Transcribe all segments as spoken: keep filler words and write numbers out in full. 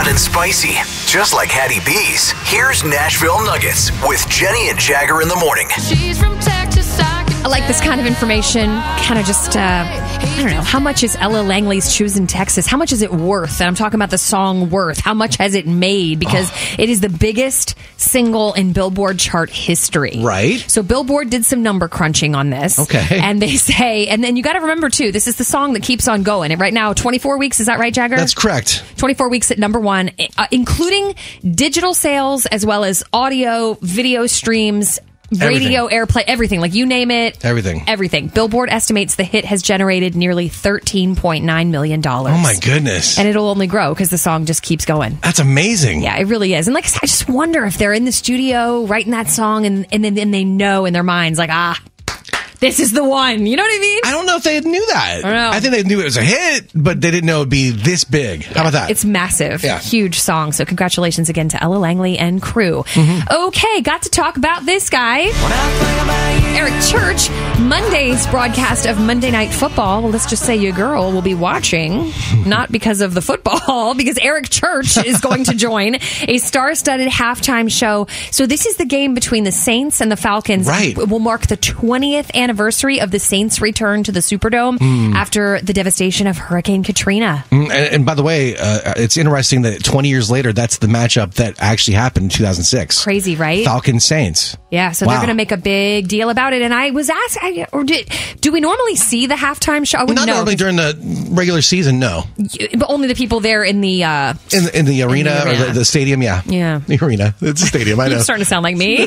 and spicy. Just like Hattie B's, here's Nashville Nuggets with Jenny and Jagger in the morning. She's from Texas. I like this kind of information. Kind of just, uh, I don't know, how much is Ella Langley's Shoes in Texas? How much is it worth? And I'm talking about the song Worth. How much has it made? Because oh. it is the biggest single in Billboard chart history. Right. So Billboard did some number crunching on this. Okay. And they say, and then you got to remember too, this is the song that keeps on going. And right now, twenty-four weeks, is that right, Jagger? That's correct. twenty-four weeks at number one, uh, including digital sales as well as audio, video streams, radio airplay, everything. Like you name it. Everything. Everything. Billboard estimates the hit has generated nearly thirteen point nine million dollars. Oh my goodness. And it'll only grow because the song just keeps going. That's amazing. Yeah, it really is. And like I said, I just wonder if they're in the studio writing that song and, and then and they know in their minds, like, ah, this is the one. You know what I mean? I don't know if they knew that. I don't know. I think they knew it was a hit, but they didn't know it would be this big. How about that? It's massive. Yeah. Huge song. So congratulations again to Ella Langley and crew. Mm-hmm. Okay, got to talk about this guy. Eric Church, Monday's broadcast of Monday Night Football. Well, let's just say your girl will be watching, not because of the football, because Eric Church is going to join a star-studded halftime show. So this is the game between the Saints and the Falcons. Right. It will mark the twentieth anniversary of the Saints' return to the Superdome mm. after the devastation of Hurricane Katrina. Mm, and, and by the way, uh, it's interesting that twenty years later, that's the matchup that actually happened in two thousand six. Crazy, right? Falcons Saints. Yeah, so wow. they're going to make a big deal about it. And I was asked, I, or did, do we normally see the halftime show? I Not know. normally during the regular season, no. But only the people there in the... Uh, in, in the arena, in the arena. or the, the stadium, yeah. Yeah. The arena. It's a stadium, I know. You're starting to sound like me. In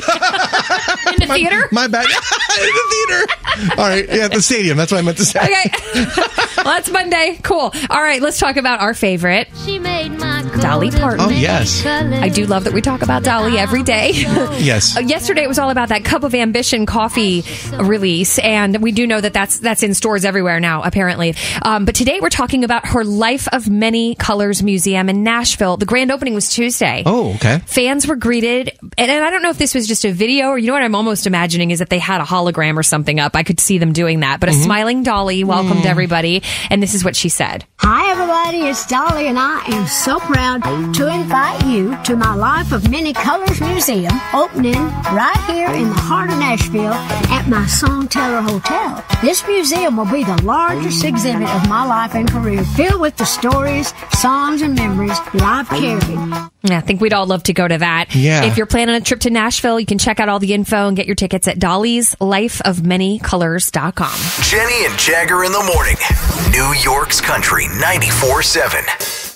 the my, theater? My bad. In the theater. All right, yeah, the stadium. That's what I meant to say. Okay. Well, that's Monday. Cool. All right, let's talk about our favorite, She made my Dolly Parton. Oh, yes. I do love that we talk about Dolly every day. Yes. Uh, yesterday it was all about that Cup of Ambition coffee release, and we do know that that's that's in stores everywhere now, apparently. Um, but today we're talking about her Life of Many Colors Museum in Nashville. The grand opening was Tuesday. Oh, okay. Fans were greeted, and, and I don't know if this was just a video, or you know what I'm almost imagining is that they had a hologram or something up. I could see them doing that. But a mm-hmm. smiling Dolly welcomed mm. everybody, and this is what she said. Hi, everybody. It's Dolly, and I am so proud to invite you to my Life of Many Colors Museum, opening right here in the heart of Nashville at my Songteller Hotel. This museum will be the largest exhibit of my life and career, filled with the stories, songs, and memories that I've carried. Yeah, I think we'd all love to go to that. Yeah. If you're planning a trip to Nashville, you can check out all the info and get your tickets at Dolly's Life of Many Colors dot com. Jenny and Jagger in the morning. New York's Country ninety-four seven.